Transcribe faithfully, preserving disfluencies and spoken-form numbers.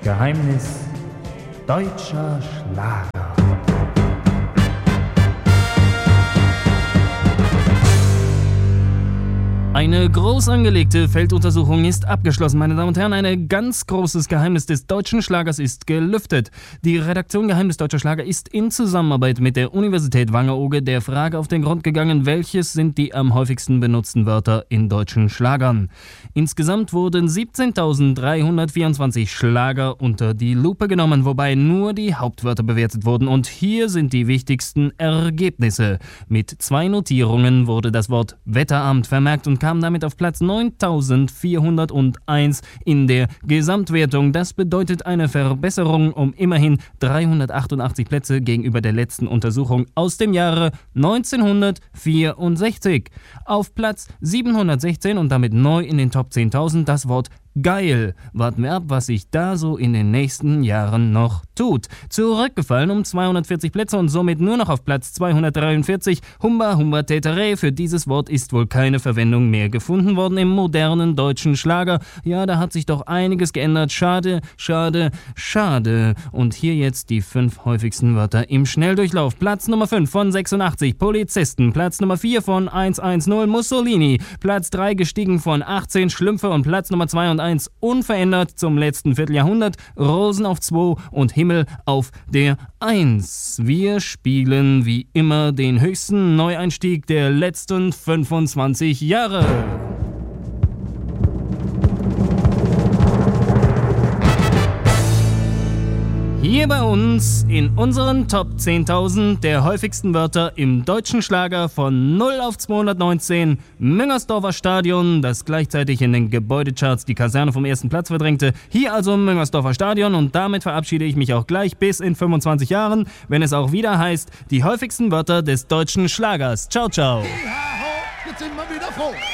Geheimnis deutscher Schlager. Eine groß angelegte Felduntersuchung ist abgeschlossen, meine Damen und Herren. Ein ganz großes Geheimnis des deutschen Schlagers ist gelüftet. Die Redaktion Geheimnis deutscher Schlager ist in Zusammenarbeit mit der Universität Wangerooge der Frage auf den Grund gegangen, welches sind die am häufigsten benutzten Wörter in deutschen Schlagern. Insgesamt wurden siebzehntausenddreihundertvierundzwanzig Schlager unter die Lupe genommen, wobei nur die Hauptwörter bewertet wurden. Und hier sind die wichtigsten Ergebnisse. Mit zwei Notierungen wurde das Wort Wetteramt vermerkt und kam damit auf Platz neuntausendvierhunderteins in der Gesamtwertung. Das bedeutet eine Verbesserung um immerhin dreihundertachtundachtzig Plätze gegenüber der letzten Untersuchung aus dem Jahre neunzehnhundertvierundsechzig. Auf Platz siebenhundertsechzehn und damit neu in den Top zehntausend das Wort geil. Warten wir ab, was sich da so in den nächsten Jahren noch tut. Zurückgefallen um zweihundertvierzig Plätze und somit nur noch auf Platz zweihundertdreiundvierzig. Humba, humba, tätere. Für dieses Wort ist wohl keine Verwendung mehr gefunden worden im modernen deutschen Schlager. Ja, da hat sich doch einiges geändert. Schade, schade, schade. Und hier jetzt die fünf häufigsten Wörter im Schnelldurchlauf. Platz Nummer fünf von sechsundachtzig, Polizisten. Platz Nummer vier von hundertzehn, Mussolini. Platz drei gestiegen von achtzehn, Schlümpfe. Und Platz Nummer zweihunderteins unverändert zum letzten Vierteljahrhundert, Rosen auf zwei und Himmel auf der eins. Wir spielen wie immer den höchsten Neueinstieg der letzten fünfundzwanzig Jahre. Hier bei uns in unseren Top zehntausend der häufigsten Wörter im deutschen Schlager von null auf zweihundertneunzehn, Müngersdorfer Stadion, das gleichzeitig in den Gebäudecharts die Kaserne vom ersten Platz verdrängte. Hier also Müngersdorfer Stadion und damit verabschiede ich mich auch gleich bis in fünfundzwanzig Jahren, wenn es auch wieder heißt, die häufigsten Wörter des deutschen Schlagers. Ciao, ciao. Jetzt sind wir wieder froh.